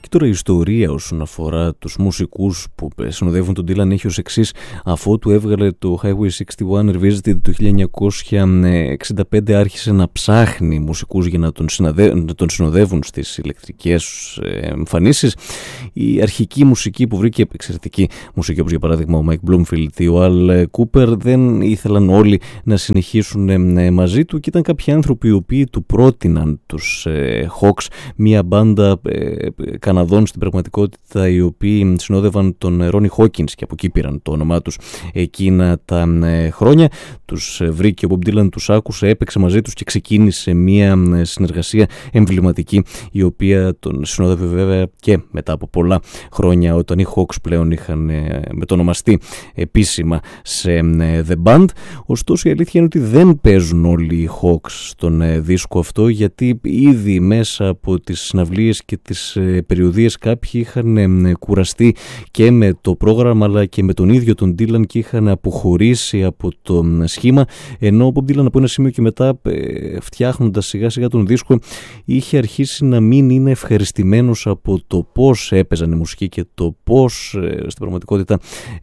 Και τώρα η ιστορία όσον αφορά τους μουσικούς που συνοδεύουν τον Dylan έχει ως εξής. Αφότου έβγαλε το Highway 61 Revisited το 1965, άρχισε να ψάχνει μουσικούς για να τον συνοδεύουν στις ηλεκτρικές εμφανίσεις. Η αρχική μουσική που βρήκε, εξαιρετική μουσική, όπως για παράδειγμα ο Mike Bloomfield ή ο Al Cooper, δεν ήθελαν όλοι να συνεχίσουν μαζί του, και ήταν κάποιοι άνθρωποι οι οποίοι του πρότειναν τους Hawks, μια μπάντα Καναδών στην πραγματικότητα, οι οποίοι συνόδευαν τον Ronnie Hawkins, και από εκεί πήραν το όνομά τους εκείνα τα χρόνια. Τους βρήκε ο Bob Dylan, τους άκουσε, έπαιξε μαζί τους και ξεκίνησε μια συνεργασία εμβληματική, η οποία τον συνόδευε βέβαια και μετά από πολλά χρόνια, όταν οι Hawks πλέον είχαν μετονομαστεί επίσημα σε The Band. Ωστόσο η αλήθεια είναι ότι δεν παίζουν όλοι οι Hawks στον δίσκο αυτό, γιατί ήδη μέσα από τις συναυλίες και τις περιοδίες κάποιοι είχαν κουραστεί και με το πρόγραμμα αλλά και με τον ίδιο τον Dylan και είχαν αποχωρήσει από το σχήμα, ενώ ο Bob Dylan από ένα σημείο και μετά, φτιάχνοντας σιγά σιγά τον δίσκο, είχε αρχίσει να μην είναι ευχαριστημένος από το πώς έπαιζαν η μουσική και το πώς στην πραγματικότητα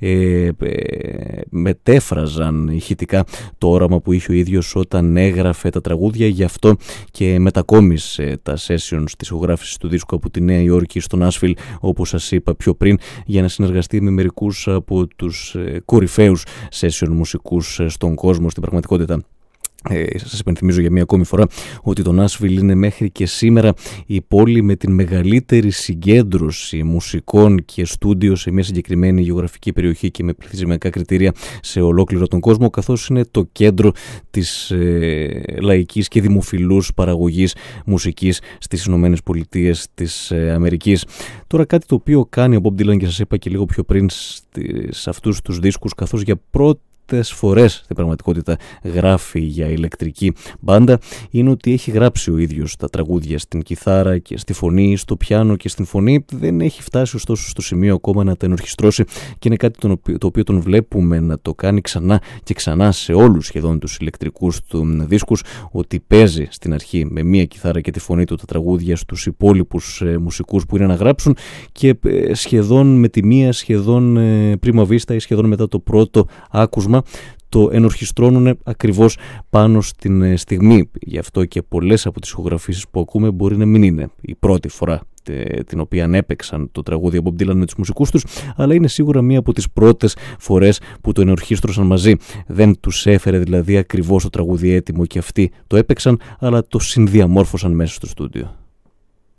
μετέφραζαν ηχητικά το όραμα που είχε ο ίδιος όταν έγραφε τα τραγούδια. Γι' αυτό και μετακόμισε τα sessions της ηχογράφησης του δίσκου από τη Νέα Υόρκη στο Nashville, όπως σας είπα πιο πριν, για να συνεργαστεί με μερικούς από τους κορυφαίους session μουσικούς στον κόσμο στην πραγματικότητα. Σας υπενθυμίζω για μία ακόμη φορά ότι το Νάσβιλ είναι μέχρι και σήμερα η πόλη με την μεγαλύτερη συγκέντρωση μουσικών και στούντιο σε μια συγκεκριμένη γεωγραφική περιοχή και με πληθυσμιακά κριτήρια σε ολόκληρο τον κόσμο, καθώς είναι το κέντρο της λαϊκής και δημοφιλούς παραγωγής μουσικής στις Ηνωμένες Πολιτείες της Αμερικής. Τώρα κάτι το οποίο κάνει ο Bob Dylan, και σας είπα και λίγο πιο πριν, σε αυτούς τους δίσκους, καθώς για πρώτη φορές στην πραγματικότητα γράφει για ηλεκτρική μπάντα, είναι ότι έχει γράψει ο ίδιος τα τραγούδια στην κιθάρα και στη φωνή, στο πιάνο και στην φωνή. Δεν έχει φτάσει ωστόσο στο σημείο ακόμα να τα ενορχιστρώσει, και είναι κάτι το οποίο τον βλέπουμε να το κάνει ξανά και ξανά σε όλους σχεδόν τους ηλεκτρικούς του δίσκους, ότι παίζει στην αρχή με μία κιθάρα και τη φωνή του τα τραγούδια στους υπόλοιπους μουσικούς που είναι να γράψουν, και σχεδόν με τη μία, σχεδόν πρίμα βίστα ή σχεδόν μετά το πρώτο άκουσμα, το ενορχιστρώνουν ακριβώς πάνω στην στιγμή. Γι' αυτό και πολλές από τις ηχογραφήσεις που ακούμε μπορεί να μην είναι η πρώτη φορά την οποία ανέπαιξαν το τραγούδι Bob Dylan με τους μουσικούς τους, αλλά είναι σίγουρα μία από τις πρώτες φορές που το ενορχίστρωσαν μαζί. Δεν τους έφερε δηλαδή ακριβώς το τραγούδι έτοιμο και αυτοί το έπαιξαν, αλλά το συνδιαμόρφωσαν μέσα στο στούντιο.